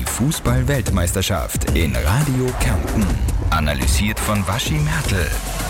Fußball-Weltmeisterschaft in Radio Kärnten. Analysiert von Waschi Mertl.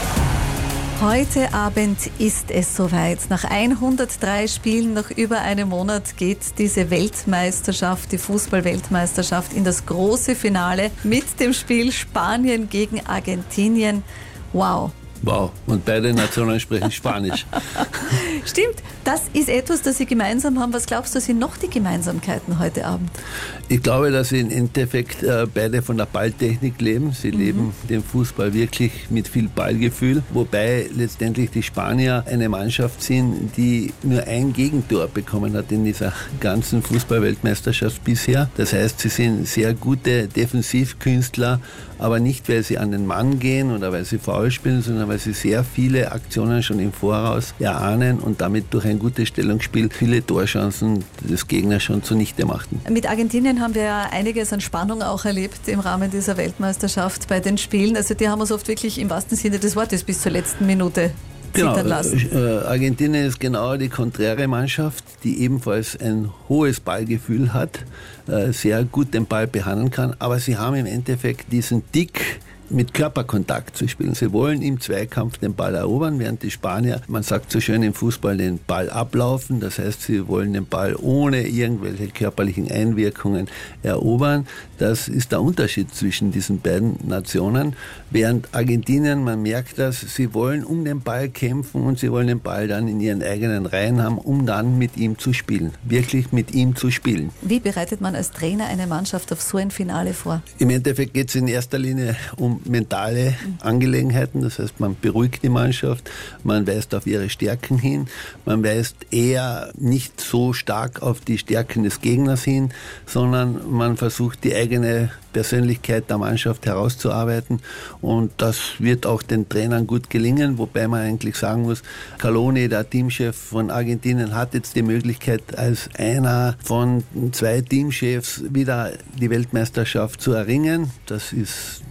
Heute Abend ist es soweit. Nach 103 Spielen, nach über einem Monat geht diese Weltmeisterschaft, die Fußball-Weltmeisterschaft, in das große Finale mit dem Spiel Spanien gegen Argentinien. Wow. Wow, und beide Nationen sprechen Spanisch. Stimmt, das ist etwas, das Sie gemeinsam haben. Was glaubst du, sind noch die Gemeinsamkeiten heute Abend? Ich glaube, dass sie im Endeffekt beide von der Balltechnik leben. Sie leben den Fußball wirklich mit viel Ballgefühl, wobei letztendlich die Spanier eine Mannschaft sind, die nur ein Gegentor bekommen hat in dieser ganzen Fußball-Weltmeisterschaft bisher. Das heißt, sie sind sehr gute Defensivkünstler, aber nicht, weil sie an den Mann gehen oder weil sie faul spielen, sondern weil sie sehr viele Aktionen schon im Voraus erahnen und damit durch ein gutes Stellungsspiel viele Torchancen des Gegners schon zunichte machten. Mit Argentinien haben wir ja einiges an Spannung auch erlebt im Rahmen dieser Weltmeisterschaft bei den Spielen. Also die haben uns oft wirklich im wahrsten Sinne des Wortes bis zur letzten Minute zittern lassen. Argentinien ist genau die konträre Mannschaft, die ebenfalls ein hohes Ballgefühl hat, sehr gut den Ball behandeln kann, aber sie haben im Endeffekt diesen Tick, mit Körperkontakt zu spielen. Sie wollen im Zweikampf den Ball erobern, während die Spanier, man sagt so schön im Fußball, den Ball ablaufen. Das heißt, sie wollen den Ball ohne irgendwelche körperlichen Einwirkungen erobern. Das ist der Unterschied zwischen diesen beiden Nationen. Während Argentinien, man merkt das, sie wollen um den Ball kämpfen und sie wollen den Ball dann in ihren eigenen Reihen haben, um dann mit ihm zu spielen. Wirklich mit ihm zu spielen. Wie bereitet man als Trainer eine Mannschaft auf so ein Finale vor? Im Endeffekt geht es in erster Linie um mentale Angelegenheiten, das heißt, man beruhigt die Mannschaft, man weist auf ihre Stärken hin, man weist eher nicht so stark auf die Stärken des Gegners hin, sondern man versucht, die eigene Persönlichkeit der Mannschaft herauszuarbeiten und das wird auch den Trainern gut gelingen, wobei man eigentlich sagen muss, Scaloni, der Teamchef von Argentinien, hat jetzt die Möglichkeit, als einer von 2 Teamchefs wieder die Weltmeisterschaft zu erringen. Das ist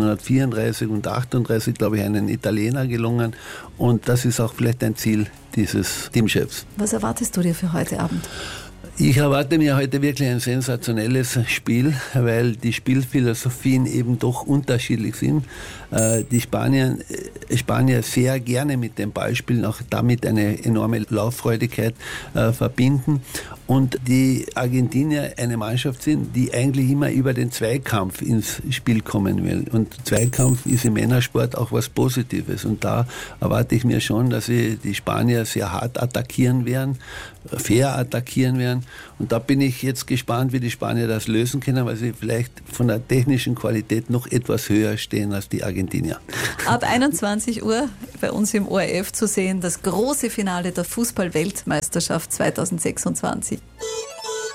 1934 und 1938, glaube ich, einen Italiener gelungen und das ist auch vielleicht ein Ziel dieses Teamchefs. Was erwartest du dir für heute Abend? Ich erwarte mir heute wirklich ein sensationelles Spiel, weil die Spielphilosophien eben doch unterschiedlich sind. Die Spanier sehr gerne mit dem Ball spielen, auch damit eine enorme Lauffreudigkeit verbinden. Und die Argentinier eine Mannschaft sind, die eigentlich immer über den Zweikampf ins Spiel kommen will. Und Zweikampf ist im Männersport auch was Positives. Und da erwarte ich mir schon, dass sie die Spanier sehr hart attackieren werden, fair attackieren werden. Und da bin ich jetzt gespannt, wie die Spanier das lösen können, weil sie vielleicht von der technischen Qualität noch etwas höher stehen als die Argentinier. Ab 21 Uhr bei uns im ORF zu sehen, das große Finale der Fußball-Weltmeisterschaft 2026.